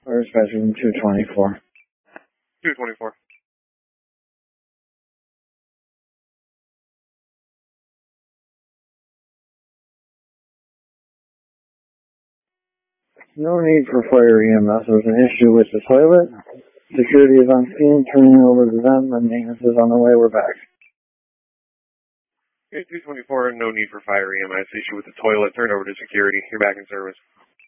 Where's bedroom 224? 224. No need for fire EMS. There's an issue with the toilet. Security is on scene, turning over to them, and maintenance is on the way. We're back. Okay, 224, no need for fire EMS. Issue with the toilet, turn over to security. You're back in service.